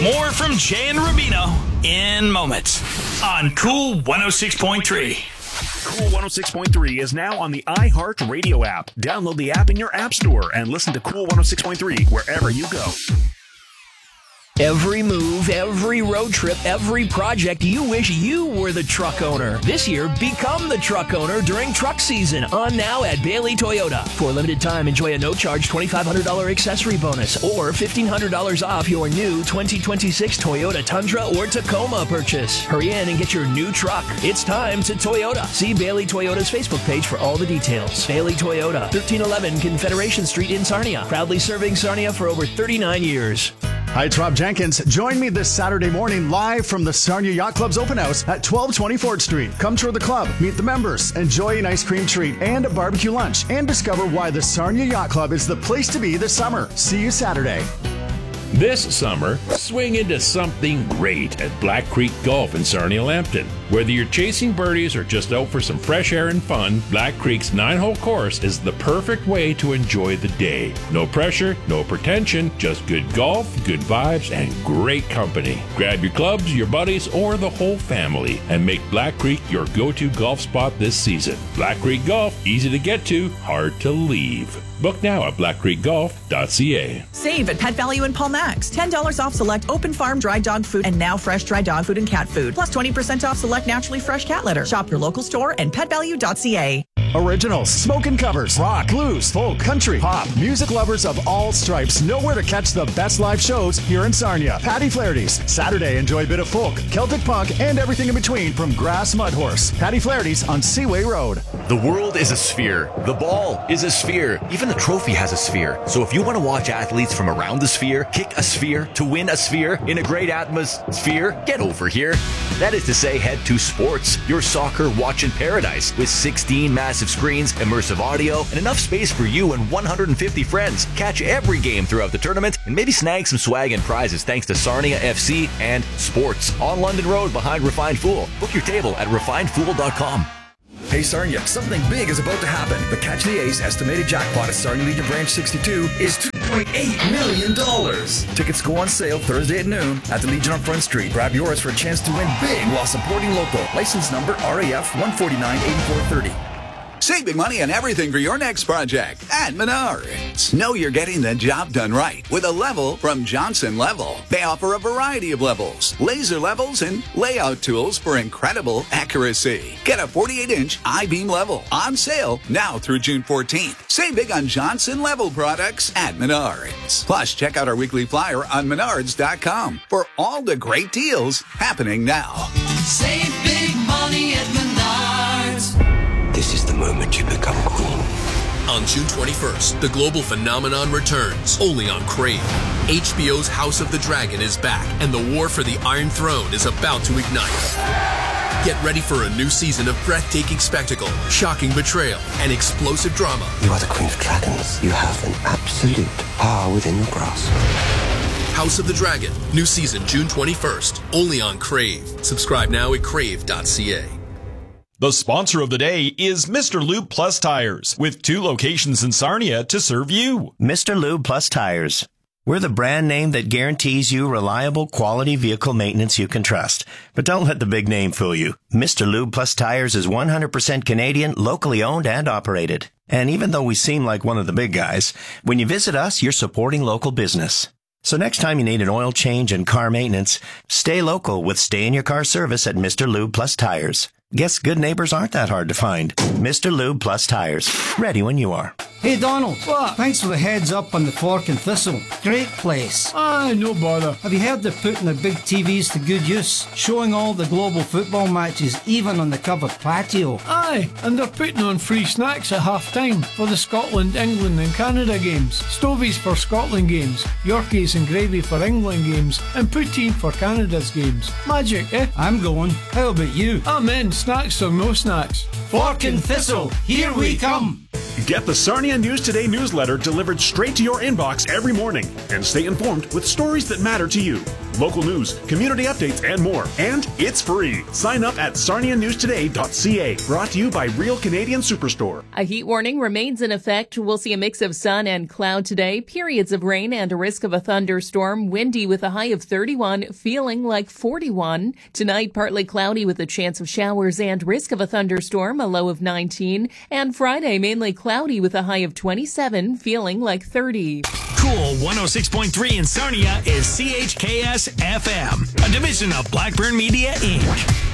More from Jay and Rubino in moments on Cool 106.3. Cool 106.3 is now on the iHeart Radio app. Download the app in your app store and listen to Cool 106.3 wherever you go. Every move, every road trip, every project, you wish you were the truck owner. This year, become the truck owner during truck season. On now at Bailey Toyota. For a limited time, enjoy a no-charge $2,500 accessory bonus or $1,500 off your new 2026 Toyota Tundra or Tacoma purchase. Hurry in and get your new truck. It's time to Toyota. See Bailey Toyota's Facebook page for all the details. Bailey Toyota, 1311 Confederation Street in Sarnia. Proudly serving Sarnia for over 39 years. Hi, it's Rob Jenkins. Join me this Saturday morning live from the Sarnia Yacht Club's open house at 1220 Fort Street. Come tour the club, meet the members, enjoy an ice cream treat and a barbecue lunch, and discover why the Sarnia Yacht Club is the place to be this summer. See you Saturday. This summer, swing into something great at Black Creek Golf in Sarnia-Lambton. Whether you're chasing birdies or just out for some fresh air and fun, Black Creek's 9-hole course is the perfect way to enjoy the day. No pressure, no pretension, just good golf, good vibes, and great company. Grab your clubs, your buddies, or the whole family and make Black Creek your go-to golf spot this season. Black Creek Golf, easy to get to, hard to leave. Book now at blackcreekgolf.ca. Save at Pet Value in Paul Max. $10 off select open farm dry dog food and now fresh dry dog food and cat food. Plus 20% off select naturally fresh cat litter. Shop your local store and petvalue.ca. Originals, smoking covers, rock, blues, folk, country, pop, music lovers of all stripes know where to catch the best live shows here in Sarnia. Patty Flaherty's. Saturday, enjoy a bit of folk, Celtic punk, and everything in between from Grass Mud Horse. Patty Flaherty's on Seaway Road. The world is a sphere. The ball is a sphere. Even the trophy has a sphere. So if you want to watch athletes from around the sphere, kick a sphere, to win a sphere, in a great atmosphere, get over here. That is to say, head to Sports, your soccer watching paradise, with 16 massive screens, immersive audio, and enough space for you and 150 friends. Catch every game throughout the tournament and maybe snag some swag and prizes thanks to Sarnia FC and Sports on London Road behind Refined Fool. Book your table at refinedfool.com. Hey Sarnia, something big is about to happen. The Catch the Ace estimated jackpot at Sarnia Legion Branch 62 is $2.8 million. Tickets go on sale Thursday at noon at the Legion on Front Street. Grab yours for a chance to win big while supporting local. License number RAF 1498430. Save big money on everything for your next project at Menards. Know you're getting the job done right with a level from Johnson Level. They offer a variety of levels, laser levels, and layout tools for incredible accuracy. Get a 48-inch I-beam level on sale now through June 14th. Save big on Johnson Level products at Menards. Plus, check out our weekly flyer on menards.com for all the great deals happening now. Save big money at Menards. This is the moment you become queen. On June 21st, the global phenomenon returns, only on Crave. HBO's House of the Dragon is back, and the war for the Iron Throne is about to ignite. Get ready for a new season of breathtaking spectacle, shocking betrayal, and explosive drama. You are the Queen of Dragons. You have an absolute power within your grasp. House of the Dragon, new season June 21st, only on Crave. Subscribe now at crave.ca. The sponsor of the day is Mr. Lube Plus Tires, with 2 locations in Sarnia to serve you. Mr. Lube Plus Tires. We're the brand name that guarantees you reliable, quality vehicle maintenance you can trust. But don't let the big name fool you. Mr. Lube Plus Tires is 100% Canadian, locally owned and operated. And even though we seem like one of the big guys, when you visit us, you're supporting local business. So next time you need an oil change and car maintenance, stay local with Stay in Your Car service at Mr. Lube Plus Tires. Guess good neighbors aren't that hard to find. Mr. Lube Plus Tires. Ready when you are. Hey Donald, what? Thanks for the heads up on the Fork and Thistle. Great place. No bother. Have you heard they're putting their big TVs to good use, showing all the global football matches even on the covered patio? Aye, and they're putting on free snacks at half-time for the Scotland, England and Canada games. Stovies for Scotland games, Yorkies and gravy for England games, and poutine for Canada's games. Magic, eh? I'm going. How about you? I'm in. Snacks or no snacks. Fork and Thistle, here we come. Get the Sarnia News Today newsletter delivered straight to your inbox every morning and stay informed with stories that matter to you. local news, community updates, and more. And it's free. Sign up at sarnianewstoday.ca. Brought to you by Real Canadian Superstore. A heat warning remains in effect. We'll see a mix of sun and cloud today, periods of rain and a risk of a thunderstorm, windy with a high of 31, feeling like 41. Tonight, partly cloudy with a chance of showers and risk of a thunderstorm, a low of 19. And Friday, mainly cloudy with a high of 27, feeling like 30. Cool 106.3 in Sarnia is CHKS FM, a division of Blackburn Media, Inc.